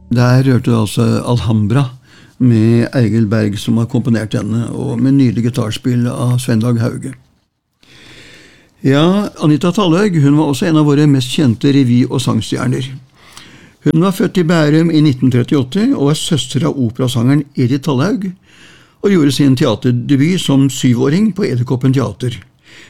Der hørte du altså Alhambra med Egil Berg som har komponert denne, og med nydelig gitarspill av Svendag Hauge. Ja, Anita Tallhaug, hun var også en av våre mest kjente revy- og sangstjerner. Hun var født i Bærum i 1938 og var søster av operasangeren Edith Tallhaug, og gjorde sin teaterdebut som 7-åring på Edderkoppen Teater.